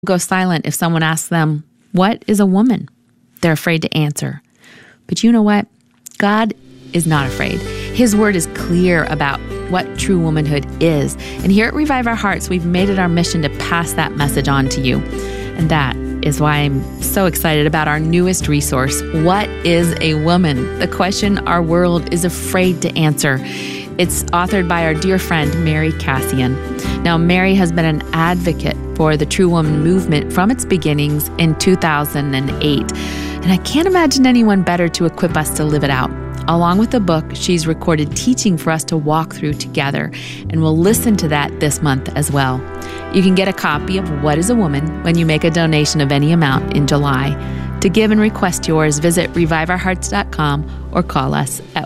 Go silent if someone asks them, "What is a woman?" They're afraid to answer. But you know what? God is not afraid. His word is clear about what true womanhood is. And here at Revive Our Hearts, we've made it our mission to pass that message on to you. And that is why I'm so excited about our newest resource, What is a Woman? The question our world is afraid to answer. It's authored by our dear friend, Mary Cassian. Now, Mary has been an advocate for the True Woman movement from its beginnings in 2008. And I can't imagine anyone better to equip us to live it out. Along with the book, she's recorded teaching for us to walk through together, and we'll listen to that this month as well. You can get a copy of What is a Woman when you make a donation of any amount in July. To give and request yours, visit reviveourhearts.com or call us at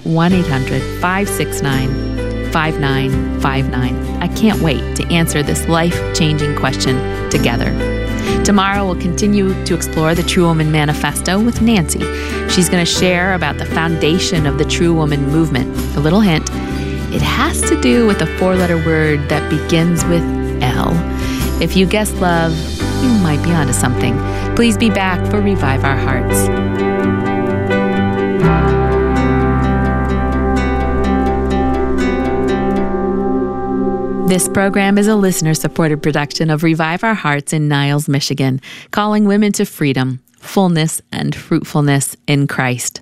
1-800-569-5959. I can't wait to answer this life-changing question together. Tomorrow, we'll continue to explore the True Woman Manifesto with Nancy. She's going to share about the foundation of the True Woman movement. A little hint, it has to do with a four-letter word that begins with L. If you guessed love, you might be onto something. Please be back for Revive Our Hearts. This program is a listener-supported production of Revive Our Hearts in Niles, Michigan, calling women to freedom, fullness, and fruitfulness in Christ.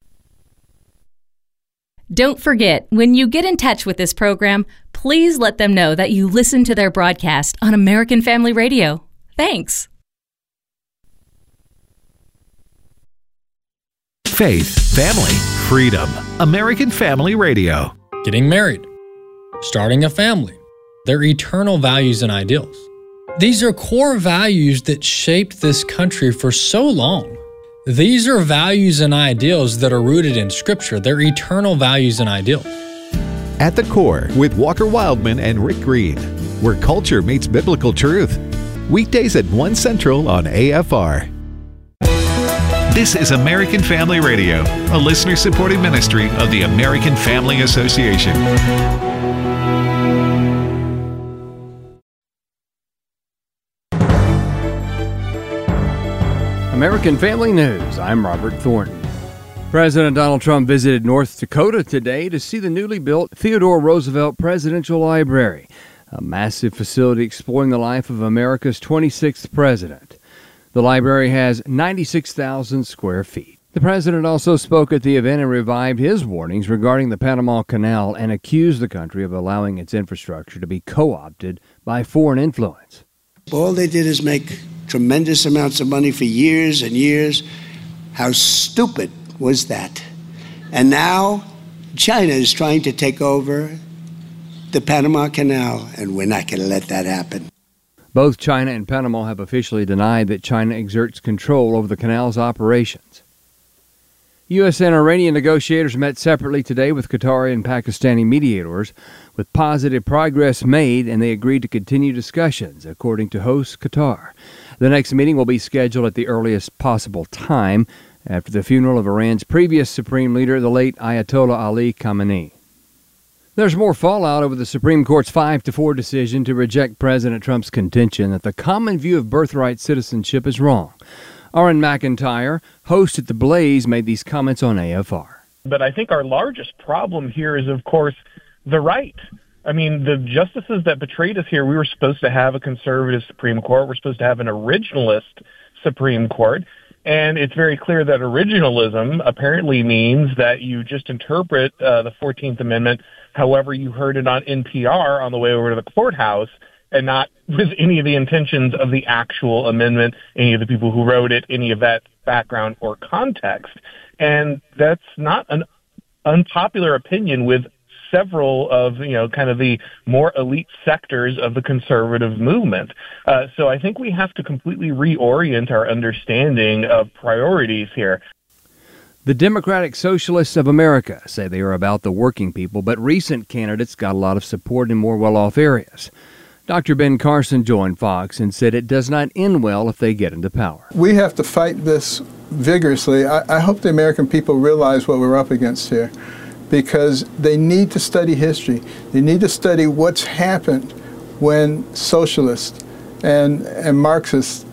Don't forget, when you get in touch with this program, please let them know that you listen to their broadcast on American Family Radio. Thanks. Faith, family, freedom. American Family Radio. Getting married, starting a family, their eternal values and ideals. These are core values that shaped this country for so long. These are values and ideals that are rooted in Scripture. They're eternal values and ideals. At the Core with Walker Wildman and Rick Green, where culture meets biblical truth. Weekdays at 1 Central on AFR. This is American Family Radio, a listener-supported ministry of the American Family Association. American Family News. I'm Robert Thornton. President Donald Trump visited North Dakota today to see the newly built Theodore Roosevelt Presidential Library, a massive facility exploring the life of America's 26th president. The library has 96,000 square feet. The president also spoke at the event and revived his warnings regarding the Panama Canal and accused the country of allowing its infrastructure to be co-opted by foreign influence. All they did is make tremendous amounts of money for years and years. How stupid was that? And now China is trying to take over the Panama Canal, and we're not going to let that happen. Both China and Panama have officially denied that China exerts control over the canal's operations. U.S. and Iranian negotiators met separately today with Qatari and Pakistani mediators, with positive progress made, and they agreed to continue discussions, according to host Qatar. The next meeting will be scheduled at the earliest possible time after the funeral of Iran's previous supreme leader, the late Ayatollah Ali Khamenei. There's more fallout over the Supreme Court's 5-4 decision to reject President Trump's contention that the common view of birthright citizenship is wrong. Aaron McIntyre, host at The Blaze, made these comments on AFR. But I think our largest problem here is, of course, the right. I mean, the justices that betrayed us here, we were supposed to have a conservative Supreme Court. We're supposed to have an originalist Supreme Court. And it's very clear that originalism apparently means that you just interpret the 14th Amendment however you heard it on NPR on the way over to the courthouse, and not with any of the intentions of the actual amendment, any of the people who wrote it, any of that background or context. And that's not an unpopular opinion with several of, kind of the more elite sectors of the conservative movement. So I think we have to completely reorient our understanding of priorities here. The Democratic Socialists of America say they are about the working people, but recent candidates got a lot of support in more well-off areas. Dr. Ben Carson joined Fox and said it does not end well if they get into power. We have to fight this vigorously. I hope the American people realize what we're up against here, because they need to study history. They need to study what's happened when socialists and Marxists